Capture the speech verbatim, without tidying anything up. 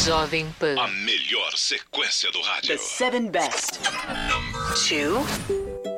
Jovem Pan. A melhor sequência do rádio. The seven best. Two.